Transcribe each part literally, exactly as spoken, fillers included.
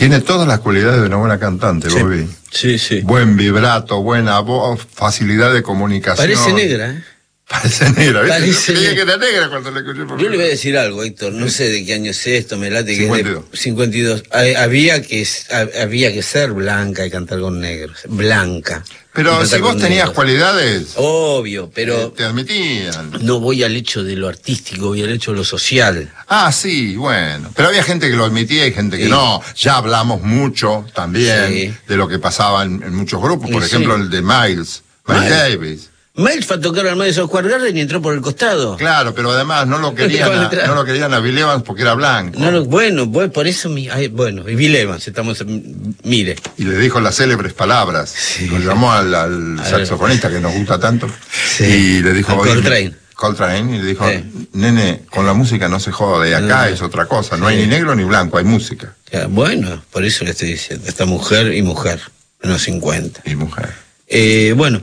Tiene todas las cualidades de una buena cantante, Sí. Bobby. Sí, sí. Buen vibrato, buena voz, facilidad de comunicación. Parece negra, ¿eh? Parece negra, ¿viste? Parece Yo creía negra. que era negra cuando la escuché por Yo le voy a primera vez. decir algo, Héctor, no sé de qué año es esto, me late que cincuenta y dos. es de cincuenta y dos. Ha- Había que, ha- había que ser blanca y cantar con negros. Blanca. y Pero cantar si vos con tenías negros. cualidades, Obvio, pero eh, te admitían. no voy al hecho de lo artístico, voy al hecho de lo social. Ah, sí, bueno. Pero había gente que lo admitía y gente que Sí. no. Ya hablamos mucho también Sí. de lo que pasaba en, en muchos grupos. Por Y ejemplo, sí. el de Miles, Miles Miles. Davis. Miles fue a tocar al Madison Square Garden y entró por el costado. Claro, pero además no lo querían Iban a, atrás. no lo querían a Bill Evans porque era blanco. No, lo- bueno, pues, por eso, mi, ay, bueno, y Bill Evans, estamos, mm, mire. Y le dijo las célebres palabras. Sí. Lo llamó al, al A saxofonista que nos gusta tanto. Sí. Y le dijo... A "Oye, Coltrane. Coltrane, y le dijo, Sí. nene, con la música no se jode, acá No. es otra cosa, no Sí. hay ni negro ni blanco, hay música. Ya, bueno, por eso le estoy diciendo, esta mujer y mujer, menos cincuenta. Y mujer. Eh, bueno,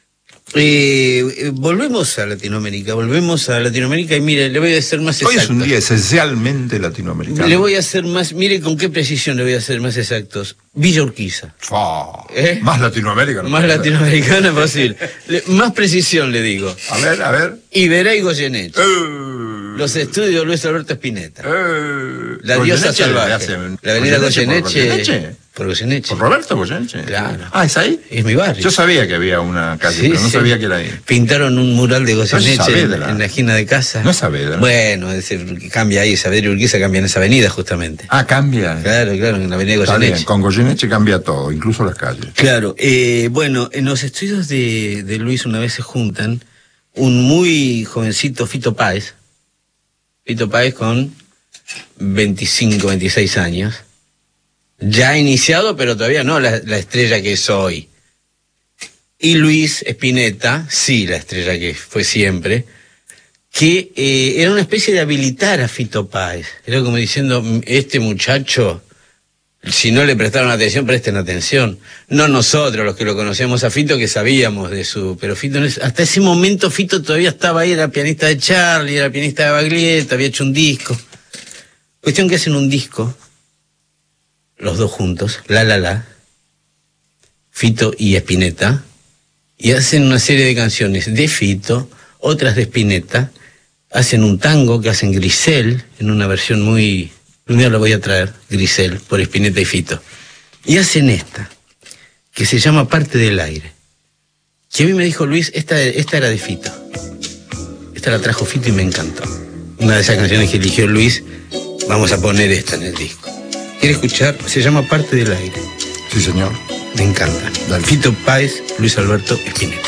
eh, eh, volvemos a Latinoamérica, volvemos a Latinoamérica y mire, le voy a hacer más Hoy exactos. es un día esencialmente latinoamericano. Le voy a hacer más, mire con qué precisión le voy a hacer más exactos. Villa Urquiza. Fua, ¿Eh? Más latinoamericano. Más latinoamericana posible. Le- más precisión le digo. A ver, a ver. Iberá y Goyeneche. Eh, Los estudios Luis Alberto Spinetta. eh, La diosa Goyeneche le salvaje. hace- La avenida Goyeneche por Goyeneche. Goyeneche. Por Goyeneche. ¿Por Roberto Goyeneche? Claro. Ah, ¿es ahí? Es mi barrio. Yo sabía que había una calle, Sí, pero no sí. sabía que era ahí. Pintaron un mural de No es Goyeneche en, Saavedra. en la esquina de casa. No es Saavedra. Bueno, es decir, cambia ahí, Saavedra y Urquiza cambian esa avenida justamente. Ah, cambia. Claro, claro, en la avenida Está bien, Goyeneche. con Goyeneche cambia todo, incluso las calles. Claro, eh, bueno, en los estudios de, de Luis una vez se juntan un muy jovencito Fito Páez, Fito Páez con veinticinco, veintiséis años, ya iniciado, pero todavía no la, la estrella que es hoy. Y Luis Spinetta, sí, la estrella que fue siempre, que eh, era una especie de habilitar a Fito Páez. Era como diciendo, este muchacho, si no le prestaron atención, presten atención. No nosotros, los que lo conocíamos a Fito, que sabíamos de su... Pero Fito, no es- hasta ese momento Fito todavía estaba ahí, era pianista de Charlie, era pianista de Baglietto, había hecho un disco. Cuestión que hacen un disco, los dos juntos, La La La, Fito y Spinetta, y hacen una serie de canciones de Fito, otras de Spinetta, hacen un tango que hacen Grisel, en una versión muy... Un día lo voy a traer, Grisel, por Spinetta y Fito. Y hacen esta, que se llama Parte del Aire. Que a mí me dijo Luis, esta, esta era de Fito. Esta la trajo Fito y me encantó. Una de esas canciones que eligió Luis, vamos a poner esta en el disco. ¿Quiere escuchar? Se llama Parte del Aire. Sí, señor. Me encanta. Dale. Fito Páez, Luis Alberto Spinetta.